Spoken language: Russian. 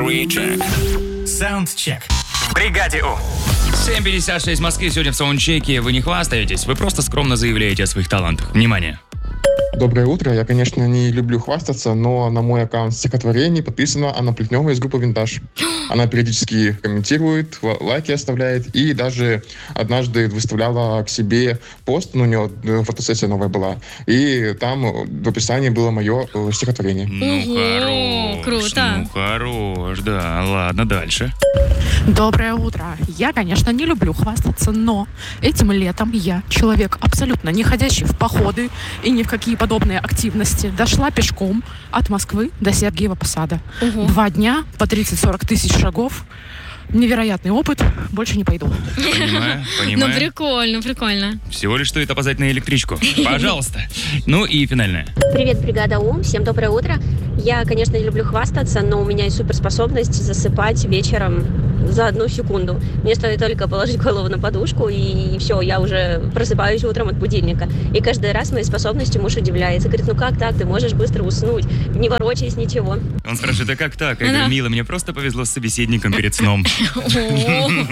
Саундчек. В бригаде У. 7:56 в Москве. Сегодня в саундчеке вы не хвастаетесь, вы просто скромно заявляете о своих талантах. Внимание. Доброе утро. Я, конечно, не люблю хвастаться, но на мой аккаунт стихотворений подписана Анна Плетнева из группы «Винтаж». Она периодически комментирует, лайки оставляет и даже однажды выставляла к себе пост, у нее фотосессия новая была, и там в описании было мое стихотворение. Ну, хорош. круто. Ну, хорош, да. Ладно, дальше. Доброе утро. Я, конечно, не люблю хвастаться, но этим летом я, человек абсолютно не ходящий в походы и ни в какие подобные активности, дошла пешком от Москвы до Сергиева Посада. 2 дня по 30-40 тысяч шагов. Невероятный опыт. Больше не пойду. Понимаю. Ну, прикольно. Всего лишь стоит опоздать на электричку. Пожалуйста. Ну и финальное. Привет, бригада У. Всем доброе утро. Я, конечно, не люблю хвастаться, но у меня есть суперспособность засыпать вечером за 1 секунду. Мне стоит только положить голову на подушку, и все, я уже просыпаюсь утром от будильника. И каждый раз моей способностью муж удивляется. Говорит, ну как так? Ты можешь быстро уснуть, не ворочаясь, ничего. Он спрашивает, а как так? Я говорю, мило, мне просто повезло с собеседником перед сном.